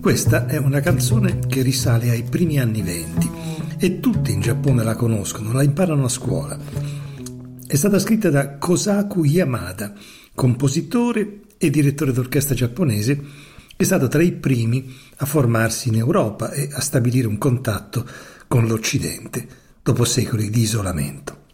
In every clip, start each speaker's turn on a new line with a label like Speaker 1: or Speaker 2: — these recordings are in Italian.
Speaker 1: Questa è una canzone che risale ai primi anni '20 e tutti in Giappone la conoscono, la imparano a scuola. È stata scritta da Kosaku Yamada, compositore e direttore d'orchestra giapponese, che è stato tra i primi a formarsi in Europa e a stabilire un contatto con l'Occidente dopo secoli di isolamento.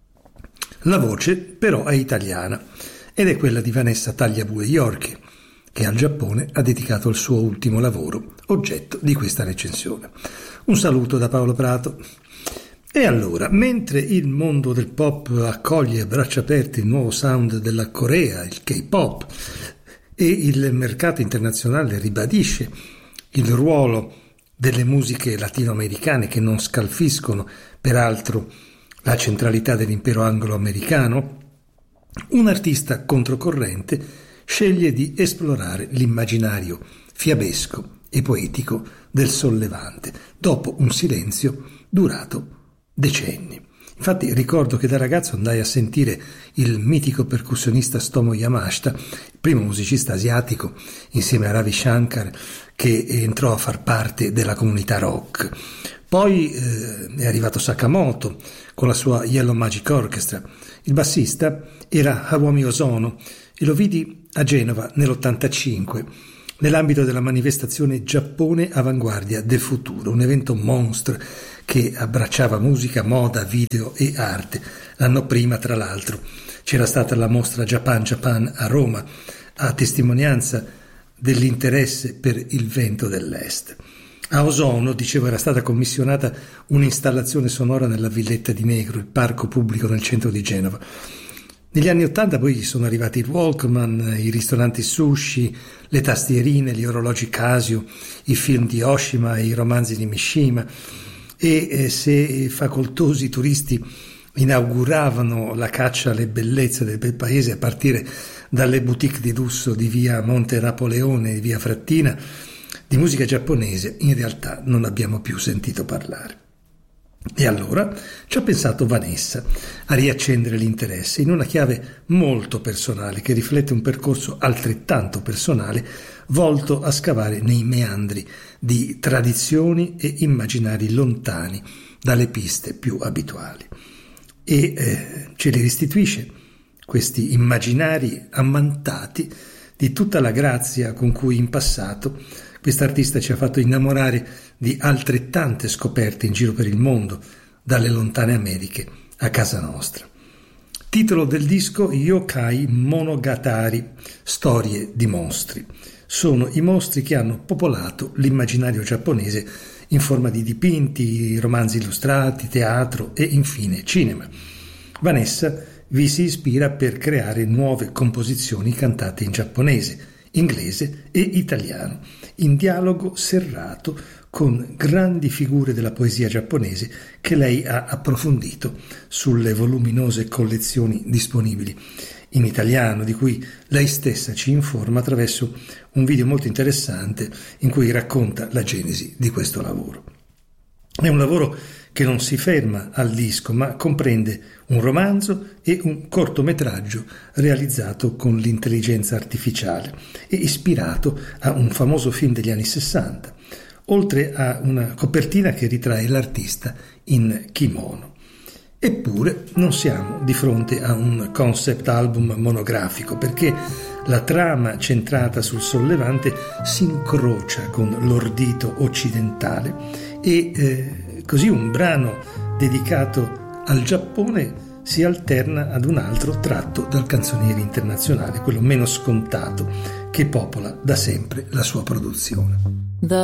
Speaker 1: La voce però è italiana ed è quella di Vanessa Tagliabue Yorchi, che al Giappone ha dedicato il suo ultimo lavoro, oggetto di questa recensione. Un saluto da Paolo Prato. E allora, mentre il mondo del pop accoglie a braccia aperte il nuovo sound della Corea, il K-pop, e il mercato internazionale ribadisce il ruolo delle musiche latinoamericane che non scalfiscono, peraltro, la centralità dell'impero anglo-americano, un artista controcorrente sceglie di esplorare l'immaginario fiabesco e poetico del sollevante, dopo un silenzio durato decenni. Infatti ricordo che da ragazzo andai a sentire il mitico percussionista Tomo Yamashita, il primo musicista asiatico insieme a Ravi Shankar che entrò a far parte della comunità rock. Poi è arrivato Sakamoto con la sua Yellow Magic Orchestra. Il bassista era Haruomi Ozono e lo vidi a Genova nell'85 nell'ambito della manifestazione Giappone Avanguardia del Futuro, un evento monstre che abbracciava musica, moda, video e arte. L'anno prima, tra l'altro, c'era stata la mostra Japan a Roma, a testimonianza dell'interesse per il vento dell'Est. A Ozono, dicevo, era stata commissionata un'installazione sonora nella Villetta di Negro, il parco pubblico nel centro di Genova. Negli anni '80 poi sono arrivati il Walkman, i ristoranti sushi, le tastierine, gli orologi Casio, i film di Oshima e i romanzi di Mishima, e se facoltosi turisti inauguravano la caccia alle bellezze del bel paese a partire dalle boutique di lusso di via Monte Napoleone e via Frattina, di musica giapponese in realtà non abbiamo più sentito parlare. E allora ci ha pensato Vanessa a riaccendere l'interesse in una chiave molto personale che riflette un percorso altrettanto personale volto a scavare nei meandri di tradizioni e immaginari lontani dalle piste più abituali. E ce li restituisce questi immaginari ammantati di tutta la grazia con cui in passato quest'artista ci ha fatto innamorare di altrettante scoperte in giro per il mondo, dalle lontane Americhe a casa nostra. Titolo del disco: Yokai Monogatari, storie di mostri. Sono i mostri che hanno popolato l'immaginario giapponese in forma di dipinti, romanzi illustrati, teatro e infine cinema. Vanessa vi si ispira per creare nuove composizioni cantate in giapponese, inglese e italiano, in dialogo serrato con grandi figure della poesia giapponese che lei ha approfondito sulle voluminose collezioni disponibili in italiano, di cui lei stessa ci informa attraverso un video molto interessante in cui racconta la genesi di questo lavoro. È un lavoro che non si ferma al disco, ma comprende un romanzo e un cortometraggio realizzato con l'intelligenza artificiale e ispirato a un famoso film degli anni '60, oltre a una copertina che ritrae l'artista in kimono. Eppure non siamo di fronte a un concept album monografico, perché la trama centrata sul sollevante si incrocia con l'ordito occidentale e così un brano dedicato al Giappone si alterna ad un altro tratto dal canzoniere internazionale, quello meno scontato, che popola da sempre la sua produzione.